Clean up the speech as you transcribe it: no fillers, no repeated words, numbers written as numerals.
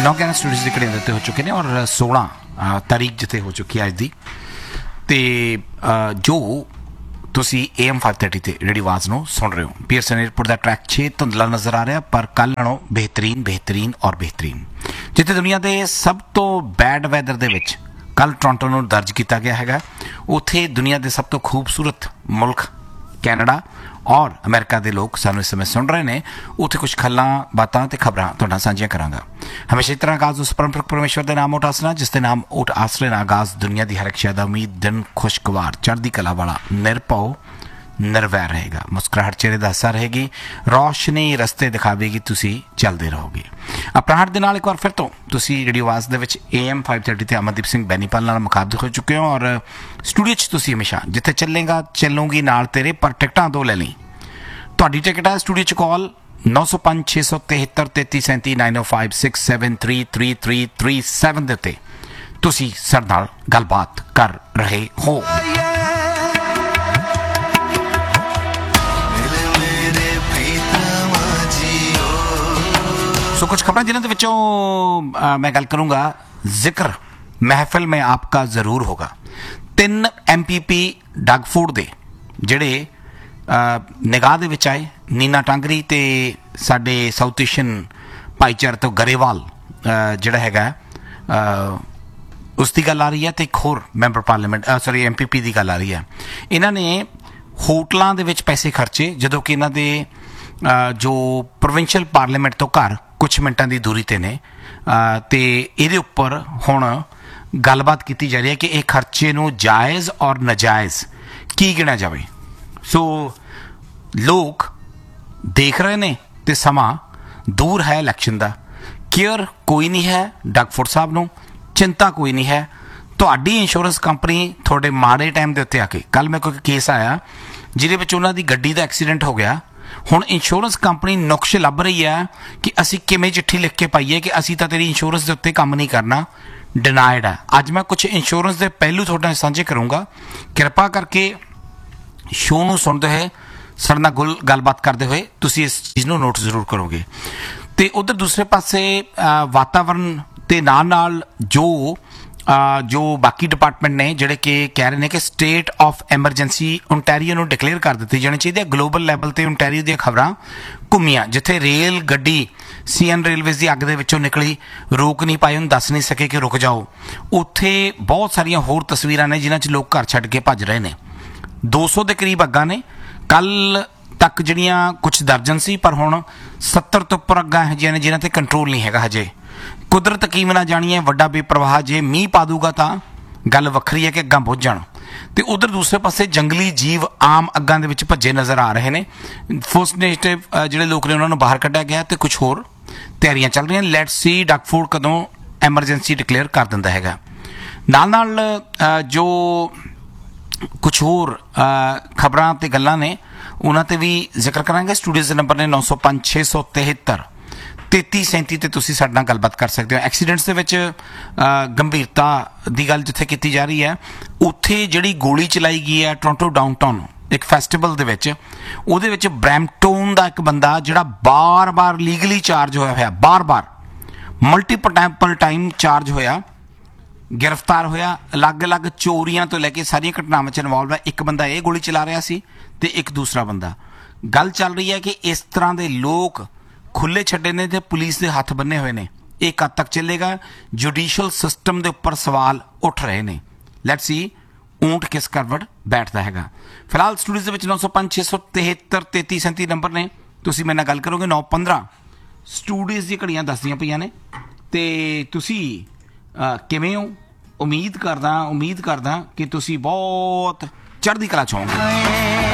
9 11 studios की घड़ियां उत्ते हो चुके हैं और 16 तारीख जिते हो चुकी है अज की तो जो तुसी AM 530 ते रेडियो आवाज़ नूं सुन रहे हो। पीयरसन एयरपोर्ट का ट्रैक 6 धुंधला नज़र आ रहा पर कल नालों बेहतरीन बेहतरीन और बेहतरीन। जिते दुनिया के सब तो बैड वैदर दे विच कल टोरंटो नूं दर्ज किया गया है, उत्थे दुनिया के सब तो खूबसूरत मुल्क कैनेडा और अमेरिका के लोग सानू इस समय सुन रहे हैं। उत्थे कुछ खल्लां बातां ते खबरां तुहाडे नाल सांझियां करांगा। हमेशा इस तरह आगाज़ उस परमपिता परमेश्वर के नाम उठ आसरा जिसके नाम उठ आसरे ना आगाज़ दुनिया की हर एक शय उम्मीद दिन खुशगवार चढ़दी कला वाला निरभव निर्वैर रहेगा। मुस्कुराहट चेहरे का हिस्सा रहेगी, रोशनी रस्ते दिखावेगी, तुसी चलते रहोगे। अपराहट के नाल एक बार फिर तो तुसी रेडियो आवाज़ दे विच AM 530 ते अमनदीप सिंह बैनीपाल नाल मुखातिब हो चुके हो और स्टूडियो च तुसी हमेशा जिथे चलेगा चलूंगी नाल तेरे पर टिकटां दो ले ली। तुहाडी टिकट है स्टूडियो च कॉल 905 673 3337 905 673 3337 दे उत्ते तुसी साडे नाल गलबात कर रहे हो। सो कुछ खबर जिन्होंने विचों मैं गल करूँगा, जिक्र महफिल में आपका ज़रूर होगा। 3 MPP डगफूड दे जिहड़े निगाह दे विच आए, नीना टांगरी ते साडे साउथ एशियन भाईचारे तो गरेवाल जिहड़ा हैगा उसकी गल आ रही है तो एक होर मैंबर पार्लीमेंट सॉरी MPP की गल आ रही है। इन्हां ने होटलों दे विच पैसे खर्चे जदों कि इन्हां दे जो प्रोविंशियल पार्लीमेंट तो घर कुछ मिनटां की दूरी ते ने ते इहदे उपर हुण गलबात की जा रही है कि यह खर्चे नूं जायज़ और नजायज़ की गिणिया जाए। सो लोग देख रहे ने ते समा दूर है इलैक्शन का, केयर कोई नहीं है डगफूड साहब नूं, चिंता कोई नहीं है। तुहाडी इंश्योरेंस कंपनी थोड़े माड़े टाइम के उत्ते आके कल मैं कोई केस आया जिहदे विच उन्हां दी गड्डी दा एक्सीडेंट हो गया। हुण इंश्योरेंस कंपनी नुक्श लभ रही है कि असी किवें चिट्ठी लिख के पाईए कि असी तां तेरी इंश्योरेंस के उत्ते काम नहीं करना, डिनाइड है। अज मैं कुछ इंश्योरेंस के पहलू तुहाडे नाल सांझे करूँगा, कृपा करके शो नूं सुणदे होए साडे नाल गलबात करते हुए तुसी इस चीज़ नूं नोट जरूर करोगे। तो उधर दूसरे पासे वातावरण के नाल जो बाकी डिपार्टमेंट ने जिहड़े कि कह रहे हैं कि स्टेट ऑफ एमरजेंसी ओंटारियो नूं डिकलेयर कर दी जानी चाहिए। ग्लोबल लैवल ते ओंटारियो दी खबरां घुमियां जिथे रेल गड्डी CN रेलवेज़ की अग दे विचों निकली, रोक नहीं पाए, उन्हें दस नहीं सके कि रुक जाओ। उत्थे बहुत सारिया होर तस्वीरां ने जिन्हां च लोग घर छड्ड के भज रहे हैं। 200 के करीब अग्गां ने, कल तक जिहड़ियां कुछ दर्जन सी पर हुण 70 तो उपर अग्गां इहो जिहियां ने जिन्हां ते कंट्रोल नहीं हैगा हजे। कुदरत कीम ना जानिए वड्डा बेप्रवाह, जे मीह पा दूगा तो गल वखरी है कि अग्गां बुझ जाण। तो उधर दूसरे पासे जंगली जीव आम अग्गां दे विच भज्जे नज़र आ रहे हैं। फर्स्ट नेटिव जिहड़े लोग ने उन्होंने बाहर कढ़िया गया तो कुछ होर तैयारियां चल रही। लैट्स सी डगफूड कदों एमरजेंसी डिकलेयर कर दिंदा हैगा। नाल जो कुछ होर खबरां ते गल्लां ने उन्हां ते भी जिक्र करांगे। स्टूडियोज़ दे नंबर ने 905 673 3337 ते तुसी साडे नाल गलबात कर सकते हो। एक्सीडेंट्स दे विच गंभीरता दी गल जिथे की जा रही है, उत्थे जिहड़ी गोली चलाई गई है टोरंटो डाउनटाउन एक फैसटिवल दे विच, उहदे विच ब्रैम्पटन दा एक बंदा जिहड़ा बार बार लीगली चार्ज होया है, बार बार मल्टीपल टाइम चार्ज होया, गिरफ्तार होया। अलग अलग चोरियां तो लैके सारिया घटनावां च इनवॉल्व है। एक बंदा ये गोली चला रहा सी ते एक दूसरा बंदा। गल चल रही है कि इस तरह के लोग खुले छड्डे ने ते पुलिस के हथ बन्ने हुए ने, ये कद तक चलेगा? जुडिशल सिस्टम के उपर सवाल उठ रहे हैं। लैट्स सी ऊंट किस करवट बैठता है। फिलहाल स्टूडियोज़ विच 905 673 3337 नंबर ने, तुसी मेरे नाल गल करोगे। 9:15 स्टूडियोज़ दी घड़ियां दसदियां पईयां ने ते तुसी किवें हो? उम्मीद करदा कि तुसी बहुत चढ़दी कला च होवोगे।